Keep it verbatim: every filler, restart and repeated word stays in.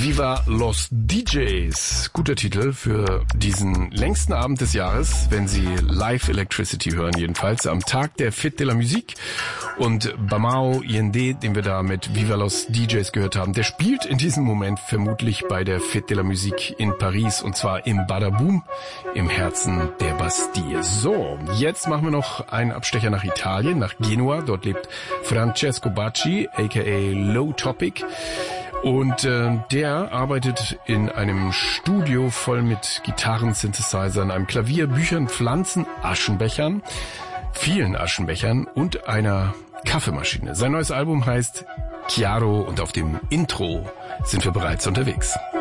Viva los D Js. Guter Titel für diesen längsten Abend des Jahres, wenn Sie Live Electricity hören, jedenfalls am Tag der Fête de la Musique. Und Bamao Yende, den wir da mit Viva los D Js gehört haben, der spielt in diesem Moment vermutlich bei der Fête de la Musique in Paris, und zwar im Badaboom, im Herzen der Bastille. So, jetzt machen wir noch einen Abstecher nach Italien, nach Genua. Dort lebt Francesco Bacci, aka Low Topic. Und äh, der arbeitet in einem Studio voll mit Gitarren, Synthesizern, einem Klavier, Büchern, Pflanzen, Aschenbechern, vielen Aschenbechern und einer Kaffeemaschine. Sein neues Album heißt Chiaro und auf dem Intro sind wir bereits unterwegs.